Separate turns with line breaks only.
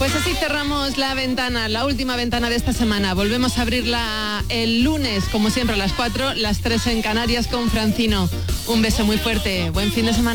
Pues así cerramos la ventana, la última ventana de esta semana. Volvemos a abrirla el lunes, como siempre, a las 4, las 3 en Canarias con Francino. Un beso muy fuerte, buen fin de semana.